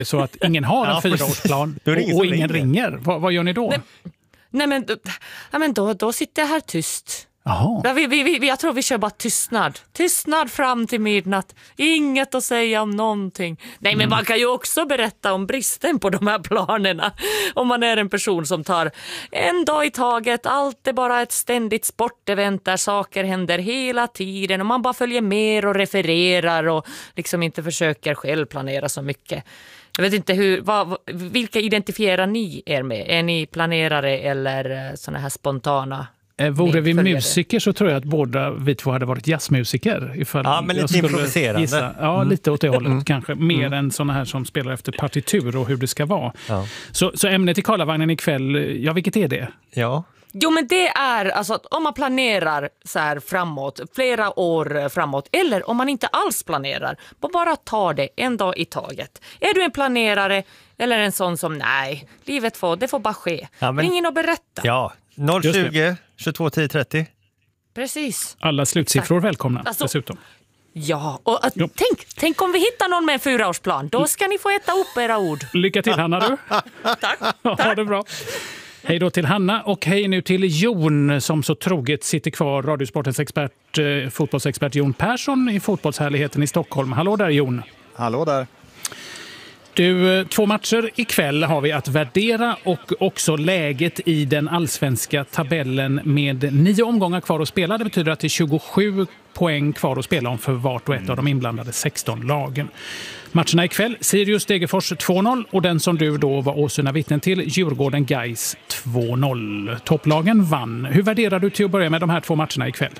så att ingen har en 4-årsplan och ingen ringer. Vad gör ni då? Nej men då sitter jag här tyst. Jaha. Jag tror vi kör bara tystnad fram till midnatt, inget att säga om någonting. Nej, men man kan ju också berätta om bristen på de här planerna om man är en person som tar en dag i taget. Allt är bara ett ständigt sportevent där saker händer hela tiden och man bara följer med och refererar och liksom inte försöker själv planera så mycket. Jag vet inte vilka identifierar ni er med? Är ni planerare eller såna här spontana? Vore vi musiker så tror jag att båda vi två hade varit jazzmusiker. Ja, men lite improviserande. Ja, lite åt det hållet kanske. Mer än såna här som spelar efter partitur och hur det ska vara. Ja. Så ämnet i Karlavagnen ikväll, vilket är det? Ja. Jo, men det är alltså att om man planerar så här framåt, flera år framåt, eller om man inte alls planerar, bara ta det en dag i taget. Är du en planerare eller en sån som nej, livet får bara ske. Ja, men, ingen att berätta. Ja, 020 22 10 30. Precis. Alla slutsiffror välkomna dessutom. Ja, och tänk om vi hittar någon med en 4-årsplan. Då ska ni få äta upp era ord. Lycka till, Hanna, du. Tack. Ha det bra. Hej då till Hanna och hej nu till Jon som så troget sitter kvar, Radiosportens fotbollsexpert Jon Persson i fotbollshärligheten i Stockholm. Hallå där, Jon. Hallå där. Du, 2 matcher ikväll har vi att värdera och också läget i den allsvenska tabellen med 9 omgångar kvar att spela. Det betyder att det är 27 poäng kvar att spela om för vart och ett av de inblandade 16 lagen. Matcherna ikväll, Sirius-Degerfors 2-0 och den som du då var åsyna vittnen till, Djurgården-Gais 2-0. Topplagen vann. Hur värderar du till att börja med de här 2 matcherna ikväll?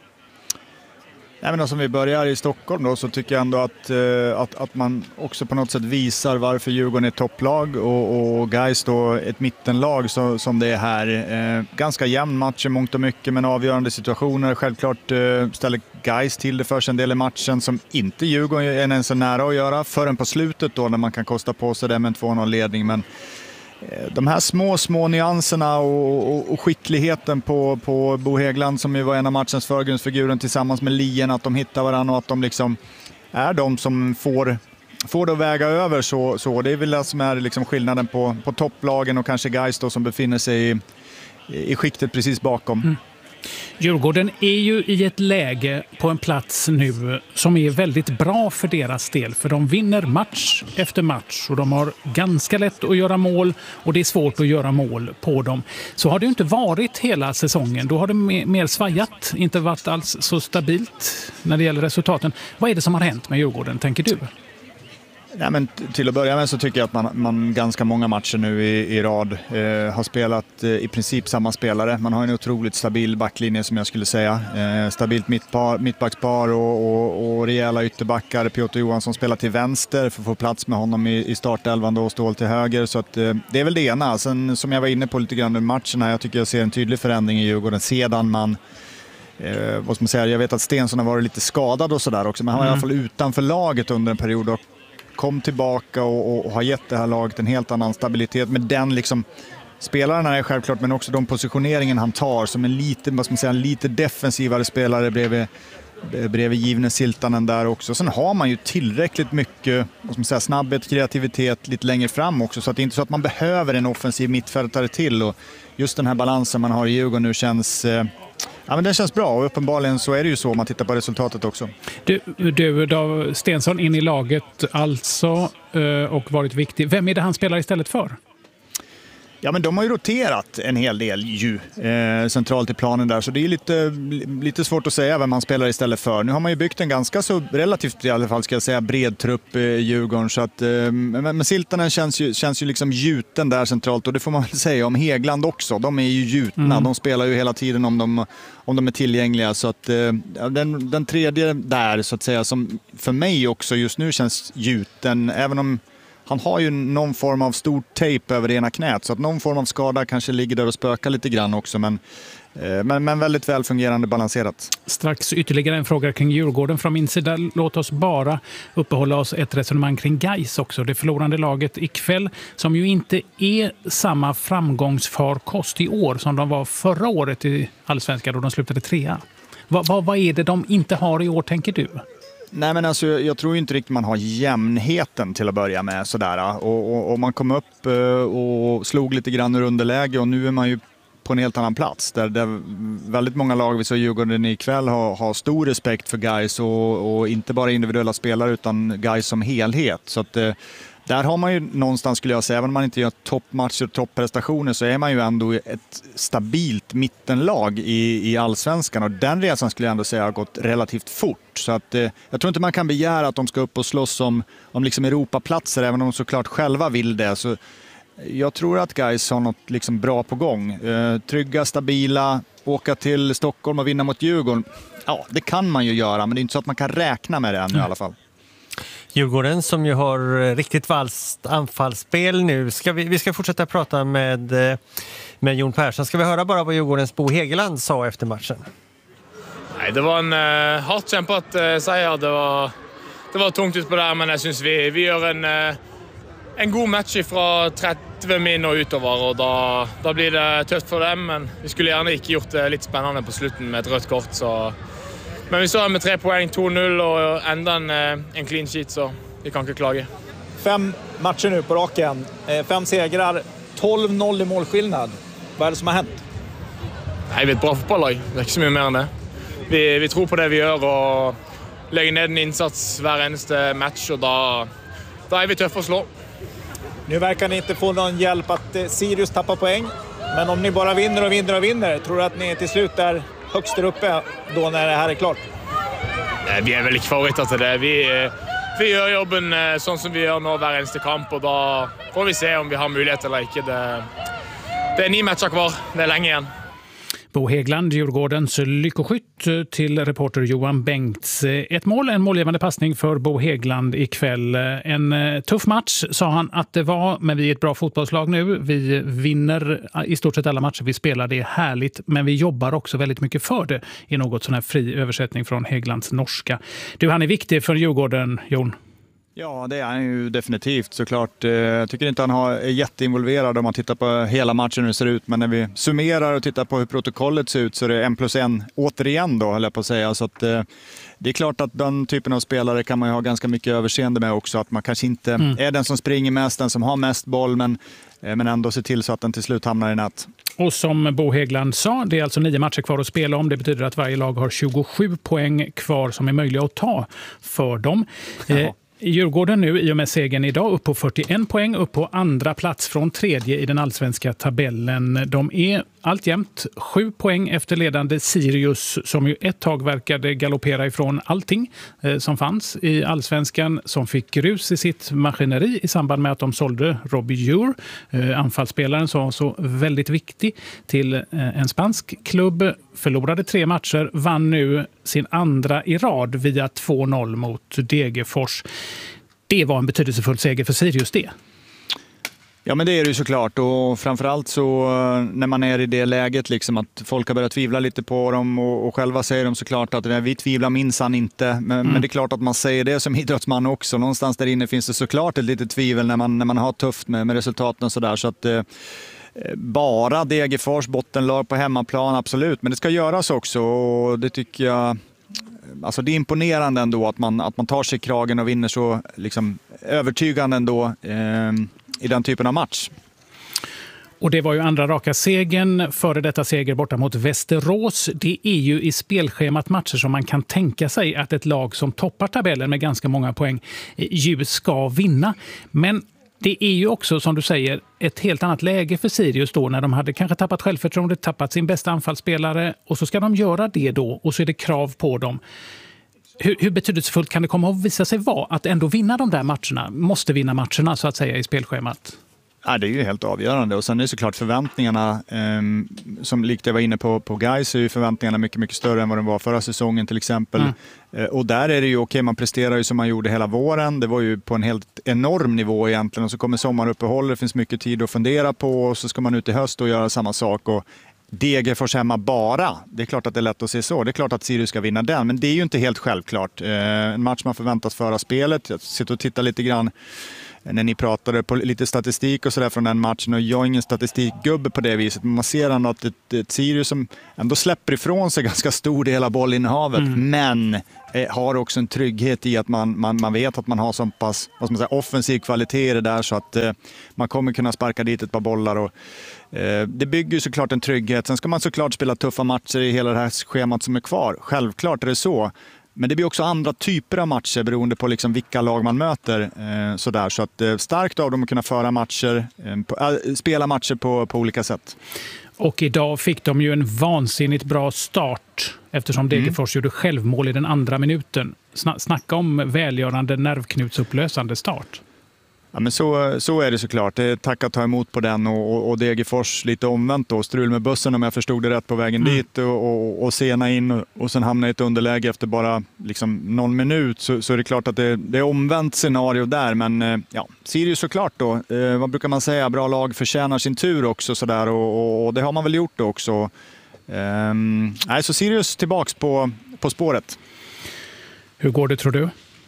Nej, men som vi börjar i Stockholm då, så tycker jag ändå att man också på något sätt visar varför Djurgården är topplag och Gais då ett mittenlag som det är här. Ganska jämn match i mångt och mycket, men avgörande situationer. Självklart ställer Gais till det för en del i matchen som inte Djurgården är ens så nära att göra förrän på slutet då när man kan kosta på sig det med en 2-0-ledning. Men de här små nyanserna och skickligheten på Bo Hägglund som ju var en av matchens förgrundsfigurer tillsammans med Lien, att de hittar varandra och att de liksom är de som får det att väga över så. Det är väl det som är liksom skillnaden på topplagen och kanske Gais då som befinner sig i skiktet precis bakom. Djurgården är ju i ett läge på en plats nu som är väldigt bra för deras del. För de vinner match efter match och de har ganska lätt att göra mål och det är svårt att göra mål på dem. Så har det inte varit hela säsongen. Då har det mer svajat, inte varit alls så stabilt när det gäller resultaten. Vad är det som har hänt med Djurgården, tänker du? Ja, men till att börja med så tycker jag att man ganska många matcher nu i rad har spelat i princip samma spelare. Man har en otroligt stabil backlinje som jag skulle säga. Stabilt mittbackspar och rejäla ytterbackar. Piotr Johansson spelar till vänster för att få plats med honom i startelvan och Ståhl till höger. Så att, det är väl det ena. Sen som jag var inne på lite grann i matchen här, jag tycker jag ser en tydlig förändring i Djurgården sedan man vad ska man säga, jag vet att Stensson har varit lite skadad och sådär också, men han var i alla fall utanför laget under en period och kom tillbaka och har gett det här laget en helt annan stabilitet med den liksom spelaren är självklart, men också de positioneringen han tar som en lite, vad ska man säga, lite defensivare spelare bredvid Givne Siltanen där också. Sen har man ju tillräckligt mycket, vad ska man säga, snabbhet, kreativitet lite längre fram också, så att det är inte så att man behöver en offensiv mittfältare till, och just den här balansen man har i Djurgården nu känns ja, men det känns bra och uppenbarligen så är det ju så om man tittar på resultatet också. Du då, Stensson in i laget alltså och varit viktig. Vem är det han spelar istället för? Ja, men de har ju roterat en hel del centralt i planen där, så det är lite svårt att säga vem han spelar istället för. Nu har man ju byggt en ganska så relativt i alla fall ska jag säga bred trupp Djurgården, så att men Siltanen känns ju liksom gjuten där centralt, och det får man väl säga om Hägglund också. De är ju gjutna, de spelar ju hela tiden om de är tillgängliga, så att den tredje där så att säga som för mig också just nu känns gjuten, även om han har ju någon form av stor tejp över det ena knät, så att någon form av skada kanske ligger där och spökar lite grann också, men väldigt väl fungerande balanserat. Strax ytterligare en fråga kring Djurgården från min sida. Låt oss bara uppehålla oss ett resonemang kring Gais också. Det förlorande laget ikväll som ju inte är samma framgångsfarkost i år som de var förra året i Allsvenskan då de slutade 3. Vad är det de inte har i år, tänker du? Nej, men alltså, jag tror inte riktigt man har jämnheten till att börja med sådär. Och man kom upp och slog lite grann ur underläge och nu är man ju på en helt annan plats. Där väldigt många lag, vi så Djurgården ikväll, har stor respekt för Gais och inte bara individuella spelare utan Gais som helhet. Så att där har man ju någonstans, skulle jag säga, även om man inte gör toppmatcher och topprestationer, så är man ju ändå ett stabilt mittenlag i allsvenskan. Och den resan skulle jag ändå säga har gått relativt fort. Så att jag tror inte man kan begära att de ska upp och slåss om liksom Europaplatser, även om de såklart själva vill det. Så jag tror att Gais har något liksom bra på gång. Trygga, stabila, åka till Stockholm och vinna mot Djurgården. Ja, det kan man ju göra, men det är inte så att man kan räkna med det ännu i alla fall. Djurgården som ju har riktigt valst anfallsspel nu. Vi ska fortsätta prata med Jon Persson. Ska vi höra bara vad Djurgårdens Bo Hegeland sa efter matchen? Nej, det var en hårt kämpat seger. Det var tungt ut på det, men jag syns vi gör en god match ifrån 30 min och utover, och då blir det tufft för dem, men vi skulle gärna inte gjort det lite spännande på slutten med ett rött kort, så men vi står med 3 poäng, 2-0 och ända en clean sheet, så vi kan inte klaga. 5 matcher nu på raken, 5 segrar, 12-0 i målskillnad. Vad är det som har hänt? Nej, vi är ett bra fotbollslag, det är inte så mycket mer än det. Vi tror på det vi gör och lägger ned en insats hver eneste match, och då är vi tuffa att slå. Nu verkar ni inte få någon hjälp att Sirius tappar poäng, men om ni bara vinner, tror du att ni till slut är högst där uppe då när det här är klart? Vi är väl inte favoriter till det. Vi gör jobben sånn som vi gör nå hver eneste kamp, och då får vi se om vi har möjlighet eller inte. Det är 9 matcher kvar, det är länge igen. Bo Hegeland, Djurgårdens lyckoskytt, till reporter Johan Bengts. Ett mål, en målgivande passning för Bo Hegeland ikväll. En tuff match sa han att det var, men vi är ett bra fotbollslag nu. Vi vinner i stort sett alla matcher vi spelar, det är härligt, men vi jobbar också väldigt mycket för det, i något sån här fri översättning från Hegelands norska. Han är viktig för Djurgården, Jon. Ja, det är han ju definitivt såklart. Jag tycker inte han är jätteinvolverad om man tittar på hela matchen hur det ser ut. Men när vi summerar och tittar på hur protokollet ser ut så är det 1+1 återigen då, höll jag på att säga. Så att, det är klart att den typen av spelare kan man ju ha ganska mycket överseende med också. Att man kanske inte är den som springer mest, den som har mest boll, men ändå se till så att den till slut hamnar i nät. Och som Bo Hegeland sa, det är alltså 9 matcher kvar att spela om. Det betyder att varje lag har 27 poäng kvar som är möjliga att ta för dem. Djurgården nu i och med segern idag upp på 41 poäng, upp på andra plats från 3:e i den allsvenska tabellen. De är alltjämt 7 poäng efter ledande Sirius, som ju ett tag verkade galoppera ifrån allting som fanns i allsvenskan, som fick grus i sitt maskineri i samband med att de sålde Robbie Djur, anfallsspelaren som var så väldigt viktig, till en spansk klubb. Förlorade 3 matcher, vann nu sin andra i rad via 2-0 mot Degerfors. Det var en betydelsefull seger för Sirius det. Ja, men det är det ju såklart, och framförallt så när man är i det läget liksom att folk har börjat tvivla lite på dem, och själva säger de såklart att vi tvivlar minsann inte, men det är klart att man säger det som idrottsman också. Någonstans där inne finns det såklart ett litet tvivel när man har tufft med resultaten och sådär, så att bara Degerfors bottenlag på hemmaplan, absolut, men det ska göras också, och det tycker jag, alltså det är imponerande ändå att man tar sig kragen och vinner så liksom övertygande ändå i den typen av match. Och det var ju andra raka segern före detta seger borta mot Västerås. Det är ju i spelschemat matcher som man kan tänka sig att ett lag som toppar tabellen med ganska många poäng ju ska vinna. Men det är ju också, som du säger, ett helt annat läge för Sirius då, när de hade kanske tappat självförtroende, tappat sin bästa anfallsspelare, och så ska de göra det då, och så är det krav på dem. Hur betydelsefullt kan det komma att visa sig vara att ändå vinna de där matcherna? Måste vinna matcherna så att säga i spelschemat? Ja, det är ju helt avgörande, och sen är det såklart förväntningarna, som likt jag var inne på Gais, är ju förväntningarna mycket, mycket större än vad de var förra säsongen till exempel. Och där är det ju okej, man presterar ju som man gjorde hela våren. Det var ju på en helt enorm nivå egentligen, och så kommer sommaruppehåll, det finns mycket tid att fundera på, och så ska man ut i höst och göra samma sak. Och Degerfors hemma bara, det är klart att det är lätt att se så. Det är klart att Sirius ska vinna den, men det är ju inte helt självklart. En match man förväntas föra spelet. Jag sitter och tittar lite grann när ni pratade på lite statistik och sådär från den matchen, och jag är ingen statistikgubbe på det viset, men man ser ändå att ett Sirius som ändå släpper ifrån sig ganska stor del av bollinnehavet, men har också en trygghet i att man vet att man har så pass offensiv kvalitet i det där så att man kommer kunna sparka dit ett par bollar. Och, det bygger ju såklart en trygghet. Sen ska man såklart spela tuffa matcher i hela det här schemat som är kvar. Självklart är det så. Men det blir också andra typer av matcher beroende på liksom vilka lag man möter. Så att starkt av dem att kunna föra matcher, spela matcher på olika sätt. Och idag fick de ju en vansinnigt bra start eftersom Degerfors gjorde självmål i den andra minuten. Snacka om välgörande nervknutsupplösande start. Ja, men så är det såklart. Det är tack att ta emot på den och Degerfors lite omvänt då. Strul med bussen om jag förstod det rätt på vägen dit och sena in och sen hamna i ett underläge efter bara liksom någon minut så är det klart att det är omvänt scenario där. Men ja, Sirius såklart då. Vad brukar man säga? Bra lag förtjänar sin tur också sådär och det har man väl gjort då också. Så Sirius tillbaks på spåret. Hur går det tror du?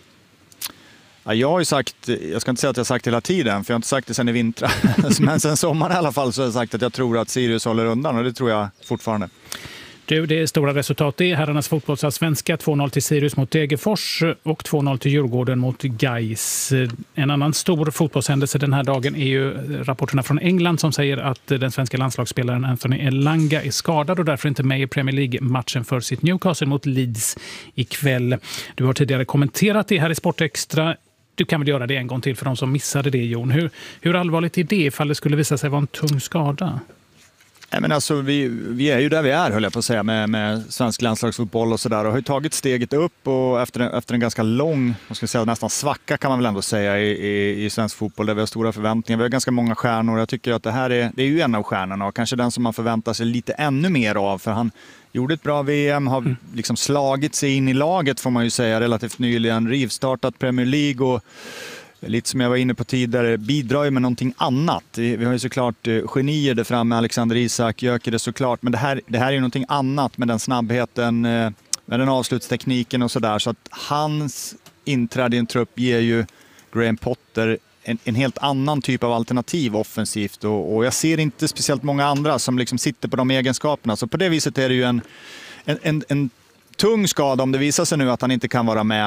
Ja, jag har ju sagt, jag ska inte säga att jag har sagt hela tiden, för jag har inte sagt det sen i vintras. Men sen sommaren i alla fall så har jag sagt att jag tror att Sirius håller undan och det tror jag fortfarande. Du, det är stora resultat i herrarnas fotbollsallsvenska. 2-0 till Sirius mot Degerfors och 2-0 till Djurgården mot Gais. En annan stor fotbollshändelse den här dagen är ju rapporterna från England som säger att den svenska landslagsspelaren Anthony Elanga är skadad och därför inte med i Premier League-matchen för sitt Newcastle mot Leeds ikväll. Du har tidigare kommenterat det här i Sportextra. Du kan väl göra det en gång till för de som missade det, Jon. Hur allvarligt är det ifall det skulle visa sig vara en tung skada? Nej, men alltså, vi är ju där vi är, höll jag på att säga, med svensk landslagsfotboll och sådär. Och har ju tagit steget upp och efter en ganska lång, nästan svacka kan man väl ändå säga i svensk fotboll där vi har stora förväntningar. Vi har ganska många stjärnor. Jag tycker att det är ju en av stjärnorna och kanske den som man förväntar sig lite ännu mer av. För han gjorde ett bra VM, har liksom slagit sig in i laget får man ju säga relativt nyligen. Rivstartat Premier League och lite som jag var inne på tidigare, bidrar ju med någonting annat. Vi har ju såklart genier där framme, Alexander Isak, Gyökeres såklart, men det här är ju någonting annat med den snabbheten, med den avslutstekniken och sådär. Så att hans inträde i en trupp ger ju Graham Potter en helt annan typ av alternativ offensivt och jag ser inte speciellt många andra som liksom sitter på de egenskaperna. Så på det viset är det ju en tung skada om det visar sig nu att han inte kan vara med.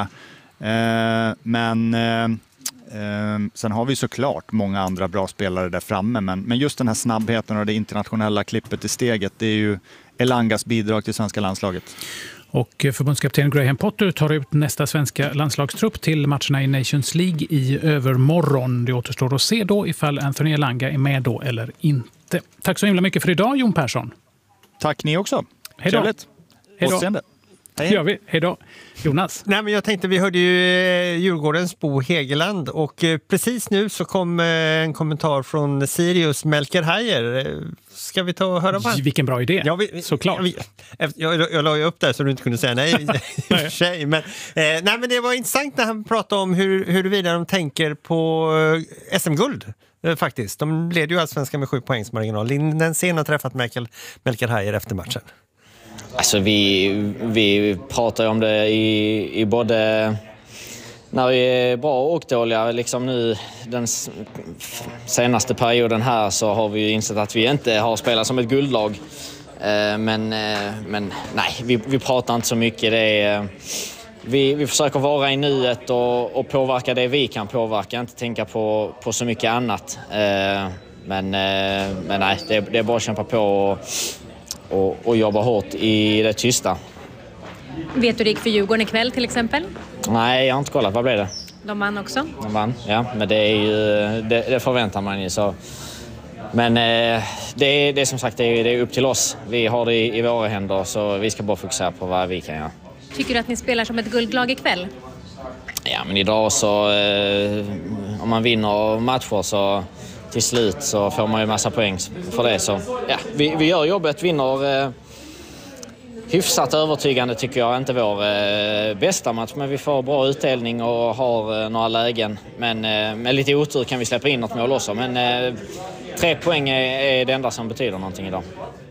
Sen har vi såklart många andra bra spelare där framme, men just den här snabbheten och det internationella klippet i steget, det är ju Elangas bidrag till svenska landslaget. Och förbundskapten Graham Potter tar ut nästa svenska landslagstrupp till matcherna i Nations League i övermorgon. Det återstår att se då ifall Anthony Elanga är med då eller inte. Tack så himla mycket för idag, Jon Persson. Tack ni också. Hej då. Återseende. Hej. Gör vi. Hej då. Jonas? Nej, men jag tänkte, vi hörde ju Djurgårdens Bo Hegeland och precis nu så kom en kommentar från Sirius Melker Hajer. Ska vi ta och höra vad? Vilken bra idé, ja, såklart. Jag la ju upp där så du inte kunde säga nej. nej. Men det var intressant när han pratade om huruvida de tänker på SM-guld. Faktiskt. De leder ju allsvenskan med 7 poängs marginal. Lindensen har träffat Melker Hajer efter matchen. Alltså vi pratar ju om det i både när vi är bra och dåliga. Liksom nu den senaste perioden här så har vi insett att vi inte har spelat som ett guldlag. Men nej, vi pratar inte så mycket. Vi försöker vara i nuet och påverka det vi kan påverka. Inte tänka på så mycket annat. Men nej, det är bara att kämpa på och jobba hårt i det tysta. Vet du det gick för Djurgården ikväll till exempel? Nej, jag har inte kollat. Vad blev det? De vann också. De vann, ja. Men det är ju, det förväntar man ju. Så. Men det är som sagt det är upp till oss. Vi har det i våra händer så vi ska bara fokusera på vad vi kan göra. Tycker du att ni spelar som ett guldlag ikväll? Ja, men idag så om man vinner matcher så till slut så får man ju massa poäng för det. Så ja, vi gör jobbet, vinner hyfsat övertygande tycker jag. Inte vår bästa match, men vi får bra utdelning och har några lägen. Men med lite otur kan vi släppa in något mål också. Men 3 poäng är det enda som betyder någonting idag.